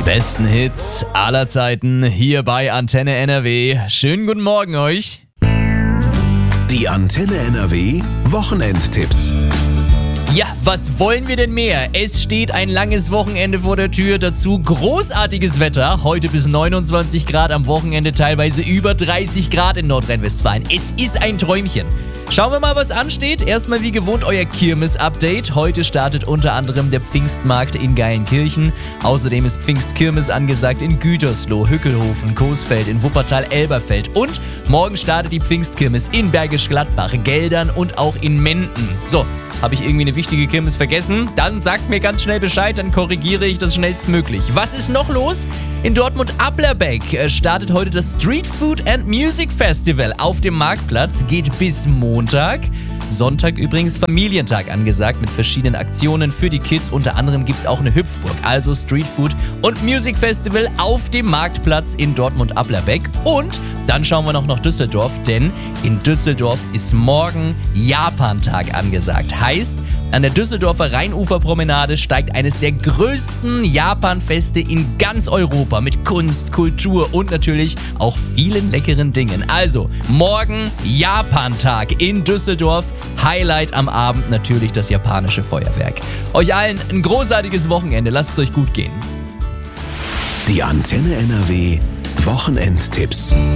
besten Hits aller Zeiten hier bei Antenne NRW. Schönen guten Morgen euch. Die Antenne NRW Wochenendtipps. Ja, was wollen wir denn mehr? Es steht ein langes Wochenende vor der Tür, dazu großartiges Wetter. Heute bis 29 Grad, am Wochenende teilweise über 30 Grad in Nordrhein-Westfalen. Es ist ein Träumchen. Schauen wir mal, was ansteht. Erstmal wie gewohnt euer Kirmes-Update. Heute startet unter anderem der Pfingstmarkt in Geilenkirchen. Außerdem ist Pfingstkirmes angesagt in Gütersloh, Hückelhofen, Coesfeld, in Wuppertal, Elberfeld. Und morgen startet die Pfingstkirmes in Bergisch Gladbach, Geldern und auch in Menden. So, habe ich irgendwie eine wichtige Kirmes vergessen? Dann sagt mir ganz schnell Bescheid, dann korrigiere ich das schnellstmöglich. Was ist noch los? In Dortmund-Applerbeck startet heute das Street Food and Music Festival auf dem Marktplatz. Geht bis Montag. Sonntag übrigens Familientag angesagt mit verschiedenen Aktionen für die Kids. Unter anderem gibt es auch eine Hüpfburg, also Street Food und Music Festival auf dem Marktplatz in Dortmund-Applerbeck. Und dann schauen wir noch nach Düsseldorf, denn in Düsseldorf ist morgen Japantag angesagt. Heißt, an der Düsseldorfer Rheinuferpromenade steigt eines der größten Japanfeste in ganz Europa mit Kunst, Kultur und natürlich auch vielen leckeren Dingen. Also, morgen Japantag in Düsseldorf. Highlight am Abend natürlich das japanische Feuerwerk. Euch allen ein großartiges Wochenende. Lasst es euch gut gehen. Die Antenne NRW Wochenendtipps.